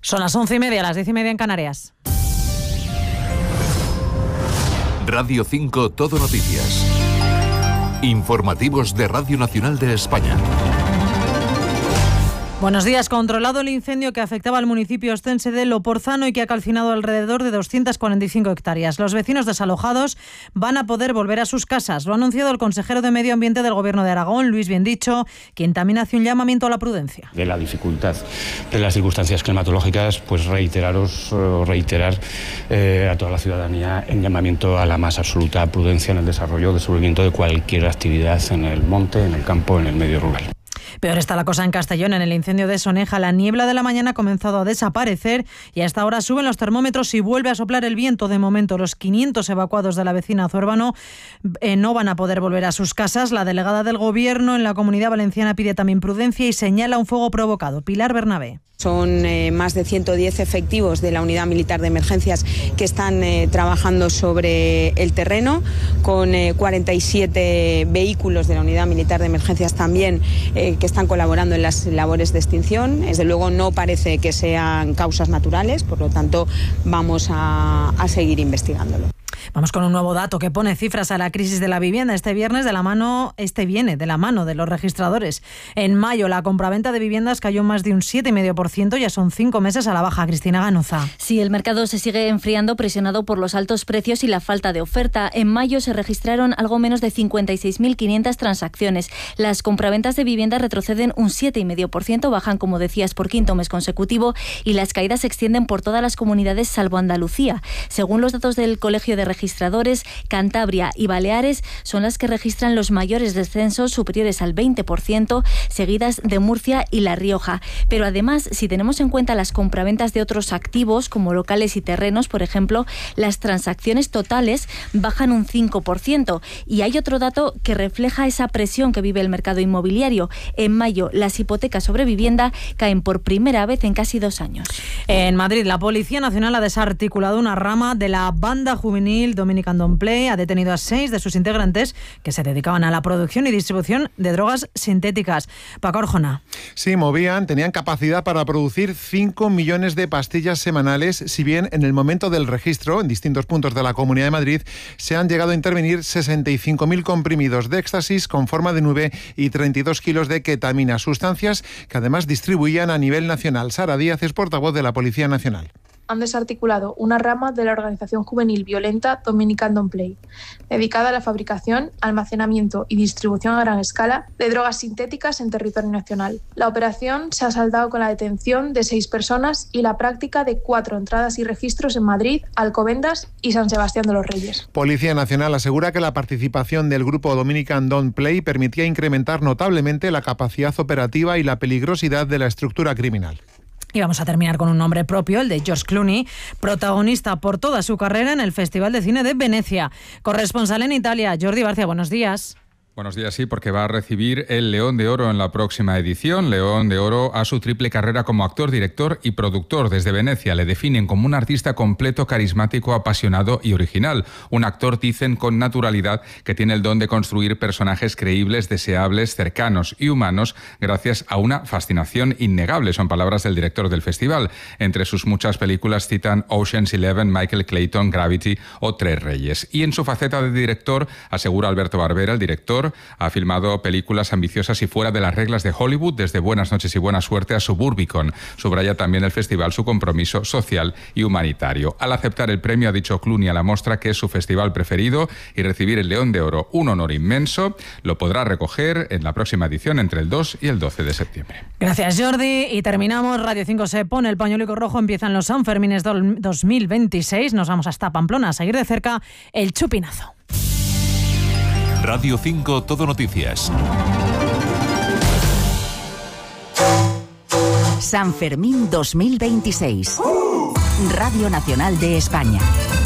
Son las 11:30, las 10:30 en Canarias. Radio 5 Todo Noticias. Informativos de Radio Nacional de España. Buenos días. Controlado el incendio que afectaba al municipio ostense de Loporzano y que ha calcinado alrededor de 245 hectáreas. Los vecinos desalojados van a poder volver a sus casas. Lo ha anunciado el consejero de Medio Ambiente del Gobierno de Aragón, Luis Biendicho, quien también hace un llamamiento a la prudencia. De la dificultad de las circunstancias climatológicas, pues reiterar a toda la ciudadanía el llamamiento a la más absoluta prudencia en el desarrollo, desenvolvimiento de cualquier actividad en el monte, en el campo, en el medio rural. Peor está la cosa en Castellón. En el incendio de Soneja, la niebla de la mañana ha comenzado a desaparecer y a esta hora suben los termómetros y vuelve a soplar el viento. De momento, los 500 evacuados de la vecina Zurbano no van a poder volver a sus casas. La delegada del Gobierno en la Comunidad Valenciana pide también prudencia y señala un fuego provocado. Pilar Bernabé. Son más de 110 efectivos de la Unidad Militar de Emergencias que están trabajando sobre el terreno, con 47 vehículos de la Unidad Militar de Emergencias también que están colaborando en las labores de extinción. Desde luego no parece que sean causas naturales, por lo tanto vamos a seguir investigándolo. Vamos con un nuevo dato que pone cifras a la crisis de la vivienda. Este viene de la mano de los registradores. En mayo la compraventa de viviendas cayó más de un 7,5%, ya son 5 meses a la baja. Cristina Ganuza. Sí, el mercado se sigue enfriando, presionado por los altos precios y la falta de oferta. En mayo se registraron algo menos de 56.500 transacciones. Las compraventas de viviendas retroceden un 7,5%, bajan, como decías, por quinto mes consecutivo, y las caídas se extienden por todas las comunidades salvo Andalucía. Según los datos del Colegio de Registradores, Cantabria y Baleares son las que registran los mayores descensos, superiores al 20%, seguidas de Murcia y La Rioja. Pero además, si tenemos en cuenta las compraventas de otros activos, como locales y terrenos, por ejemplo, las transacciones totales bajan un 5%. Y hay otro dato que refleja esa presión que vive el mercado inmobiliario. En mayo, las hipotecas sobre vivienda caen por primera vez en casi 2 años. En Madrid, la Policía Nacional ha desarticulado una rama de la banda juvenil Dominican Don't Play. Ha detenido a 6 de sus integrantes que se dedicaban a la producción y distribución de drogas sintéticas. Paco Arjona. Sí, tenían capacidad para producir 5 millones de pastillas semanales, si bien en el momento del registro, en distintos puntos de la Comunidad de Madrid, se han llegado a intervenir 65.000 comprimidos de éxtasis con forma de nube y 32 kilos de ketamina, sustancias que además distribuían a nivel nacional. Sara Díaz es portavoz de la Policía Nacional. Han desarticulado una rama de la organización juvenil violenta Dominican Don't Play, dedicada a la fabricación, almacenamiento y distribución a gran escala de drogas sintéticas en territorio nacional. La operación se ha saldado con la detención de 6 personas y la práctica de 4 entradas y registros en Madrid, Alcobendas y San Sebastián de los Reyes. Policía Nacional asegura que la participación del grupo Dominican Don't Play permitía incrementar notablemente la capacidad operativa y la peligrosidad de la estructura criminal. Y vamos a terminar con un nombre propio, el de George Clooney, protagonista por toda su carrera en el Festival de Cine de Venecia. Corresponsal en Italia, Jordi Barcia, buenos días. Buenos días, sí, porque va a recibir el León de Oro en la próxima edición. León de Oro a su triple carrera como actor, director y productor. Desde Venecia le definen como un artista completo, carismático, apasionado y original. Un actor, dicen, con naturalidad, que tiene el don de construir personajes creíbles, deseables, cercanos y humanos gracias a una fascinación innegable. Son palabras del director del festival. Entre sus muchas películas citan Ocean's 11, Michael Clayton, Gravity o Tres Reyes. Y en su faceta de director, asegura Alberto Barbera, el director, ha filmado películas ambiciosas y fuera de las reglas de Hollywood, desde Buenas noches y buena suerte a Suburbicon. Subraya también el festival su compromiso social y humanitario. Al aceptar el premio, ha dicho Clooney a la mostra que es su festival preferido y recibir el León de Oro, un honor inmenso. Lo podrá recoger en la próxima edición entre el 2 y el 12 de septiembre. Gracias, Jordi. Y terminamos. Radio 5 se pone el pañuelo rojo. Empiezan los Sanfermines 2026. Nos vamos hasta Pamplona a seguir de cerca el chupinazo. Radio 5 Todo Noticias. San Fermín 2026. Radio Nacional de España.